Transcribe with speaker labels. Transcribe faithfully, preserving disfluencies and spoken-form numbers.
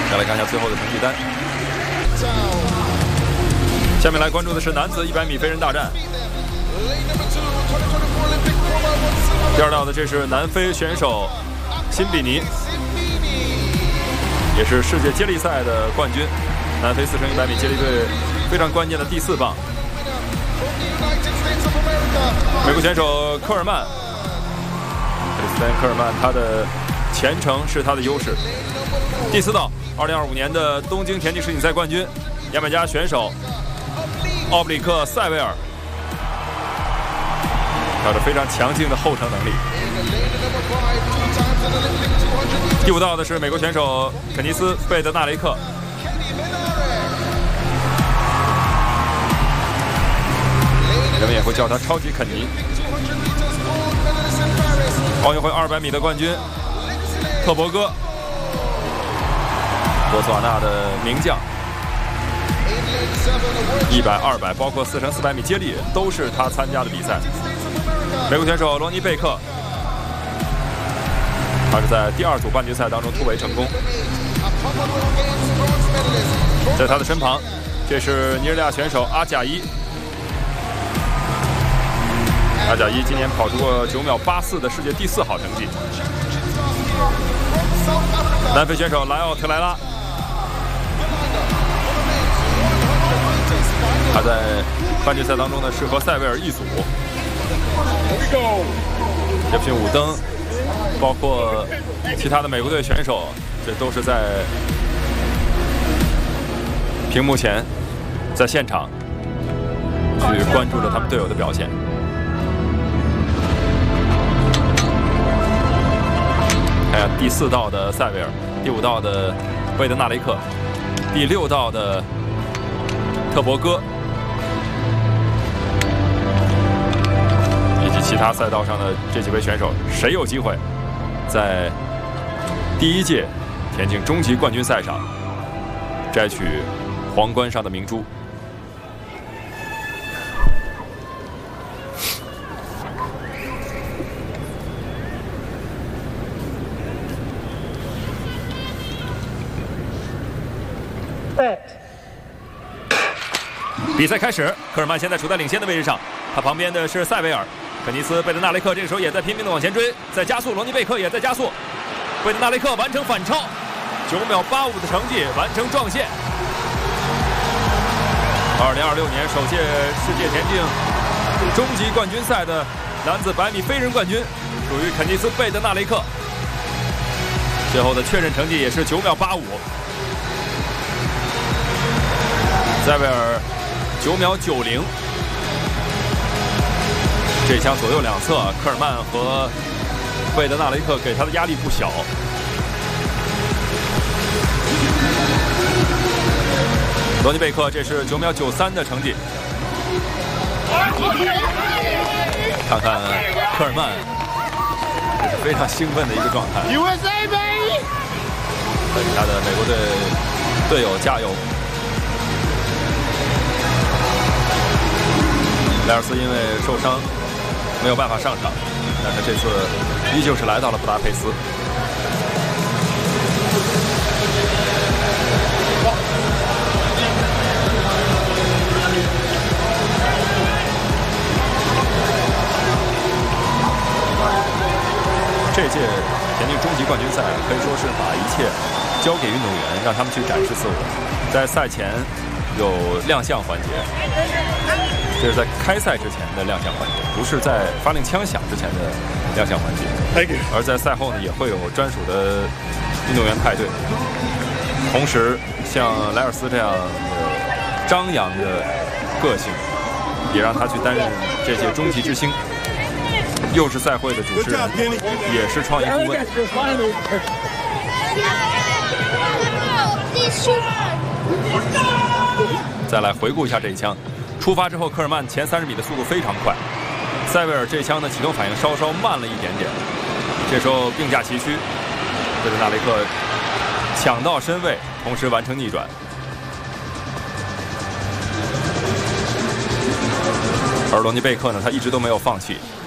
Speaker 1: 再来看一下最后的成绩单。下面来关注的是男子一百米飞人大战。第二道的这是南非选手辛比尼，也是世界接力赛的冠军，南非四乘一百米接力队非常关键的第四棒。美国选手科尔曼，克里斯丹·科尔曼，他的前程是他的优势。第四道，二零二五年的东京田径世锦赛冠军，牙买加选手奥布里克·塞维尔，有着非常强劲的后程能力。第五道的是美国选手肯尼斯·贝德纳雷克，人们也会叫他超级肯尼。奥运会二百米的冠军特博戈，博茨瓦纳的名将，一百、二百，包括四乘四百米接力都是他参加的比赛。美国选手罗尼贝克，他是在第二组半决赛当中突围成功。在他的身旁，这是尼日利亚选手阿贾伊。阿贾伊今年跑出过九秒八四的世界第四好成绩。南非选手莱奥特莱拉，他在半决赛当中呢是和塞维尔一组。杰弗逊伍登，包括其他的美国队选手，这都是在屏幕前，在现场去关注着他们队友的表现。看下第四道的塞维尔，第五道的贝德纳雷克，第六道的特博戈，以及其他赛道上的这几位选手，谁有机会在第一届田径终极冠军赛上摘取皇冠上的明珠？比赛开始，科尔曼现在处在领先的位置上，他旁边的是塞维尔，肯尼斯·贝德纳雷克这个时候也在拼命的往前追，在加速，罗尼贝克也在加速，贝德纳雷克完成反超，九秒八五的成绩完成撞线。二零二六年首届世界田径终极冠军赛的男子百米飞人冠军属于肯尼斯·贝德纳雷克，最后的确认成绩也是九秒八五。塞维尔九秒九零，这一枪左右两侧，科尔曼和贝德纳雷克给他的压力不小。罗尼贝克这是九秒九三的成绩。看看科尔曼，这是非常兴奋的一个状态。
Speaker 2: U S A baby！
Speaker 1: 给他的美国队队友加油。莱尔斯因为受伤没有办法上场，但是这次依旧是来到了布达佩斯。这届田径终极冠军赛可以说是把一切交给运动员，让他们去展示自我。在赛前有亮相环节。这是在开赛之前的亮相环节，不是在发令枪响之前的亮相环节。而在赛后呢，也会有专属的运动员派对。同时，像莱尔斯这样的张扬的个性，也让他去担任这届终极之星。又是赛会的主持人，也是创意顾问。再来回顾一下这一枪。出发之后，科尔曼前三十米的速度非常快，塞维尔这枪的启动反应稍稍慢了一点点。这时候并驾齐驱，贝德纳雷克抢到身位，同时完成逆转。而罗尼贝克呢，他一直都没有放弃，